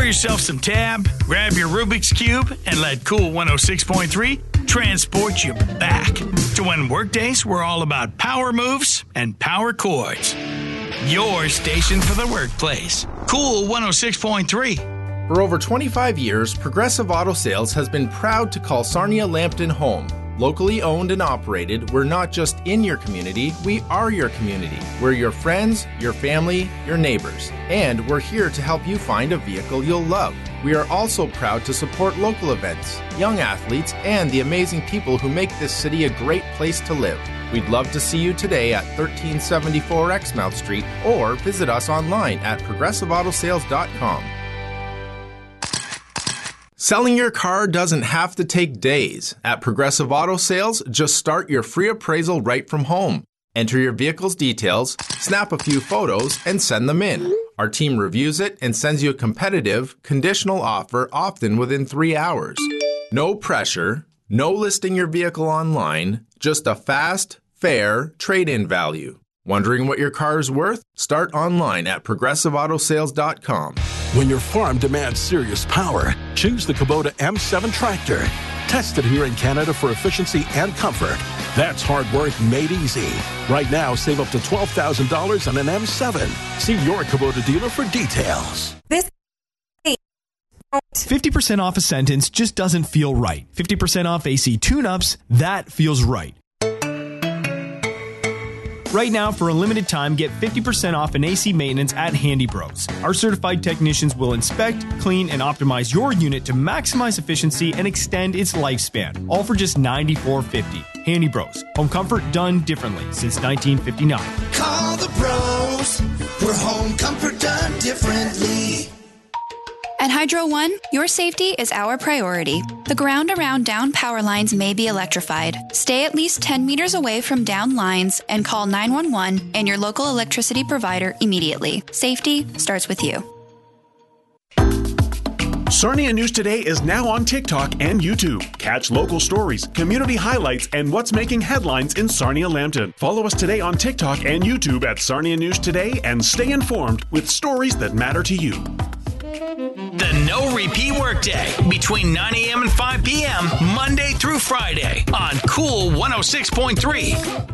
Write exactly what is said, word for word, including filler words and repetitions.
Pour yourself some Tab, grab your Rubik's Cube, and let Cool one oh six point three transport you back to when workdays were all about power moves and power chords. Your station for the workplace. Cool one oh six point three. For over twenty-five years, Progressive Auto Sales has been proud to call Sarnia Lambton home. Locally owned and operated, we're not just in your community, we are your community. We're your friends, your family, your neighbors. And we're here to help you find a vehicle you'll love. We are also proud to support local events, young athletes, and the amazing people who make this city a great place to live. We'd love to see you today at thirteen seventy-four Exmouth Street or visit us online at progressive auto sales dot com. Selling your car doesn't have to take days. At Progressive Auto Sales, just start your free appraisal right from home. Enter your vehicle's details, snap a few photos, and send them in. Our team reviews it and sends you a competitive, conditional offer, often within three hours. No pressure, no listing your vehicle online, just a fast, fair trade-in value. Wondering what your car is worth? Start online at progressive auto sales dot com. When your farm demands serious power, choose the Kubota M seven tractor. Tested here in Canada for efficiency and comfort. That's hard work made easy. Right now, save up to twelve thousand dollars on an M seven. See your Kubota dealer for details. This fifty percent off a sentence just doesn't feel right. fifty percent off A C tune-ups, that feels right. Right now, for a limited time, get fifty percent off an A C maintenance at Handy Bros. Our certified technicians will inspect, clean, and optimize your unit to maximize efficiency and extend its lifespan, all for just ninety-four fifty. Handy Bros. Home comfort done differently since nineteen fifty-nine. Call the pros. We're home comfort done differently. At Hydro One, your safety is our priority. The ground around down power lines may be electrified. Stay at least ten meters away from down lines and call nine one one and your local electricity provider immediately. Safety starts with you. Sarnia News Today is now on TikTok and YouTube. Catch local stories, community highlights, and what's making headlines in Sarnia Lambton. Follow us today on TikTok and YouTube at Sarnia News Today and stay informed with stories that matter to you. The No Repeat Workday between nine a.m. and five p.m. Monday through Friday on Cool one oh six point three.